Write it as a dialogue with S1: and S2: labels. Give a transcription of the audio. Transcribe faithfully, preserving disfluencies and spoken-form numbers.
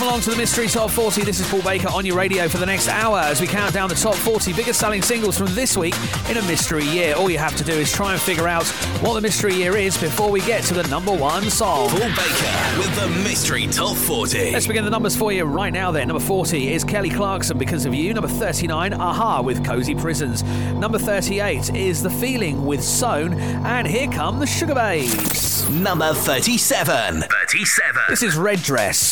S1: welcome along to the Mystery Top forty. This is Paul Baker on your radio for the next hour as we count down the top forty biggest selling singles from this week in a mystery year. All you have to do is try and figure out what the mystery year is before we get to the number one song.
S2: Paul Baker with the Mystery Top forty.
S1: Let's begin the numbers for you right now then. Number forty is Kelly Clarkson, Because of You. Number thirty-nine, Aha with Cozy Prisons. Number thirty-eight is The Feeling with Sown. And here come the Sugar Babes.
S2: Number thirty-seven. thirty-seven.
S1: This is Red Dress.